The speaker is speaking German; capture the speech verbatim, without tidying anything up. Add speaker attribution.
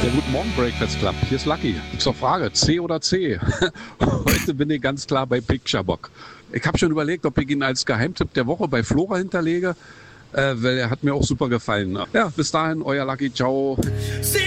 Speaker 1: Ja, guten Morgen, Breakfast Club. Hier ist Lucky. Zur Frage, C oder C? Heute bin ich ganz klar bei Picturebook. Ich habe schon überlegt, ob ich ihn als Geheimtipp der Woche bei Flora hinterlege, äh, weil er hat mir auch super gefallen. Ja, bis dahin, euer Lucky. Ciao.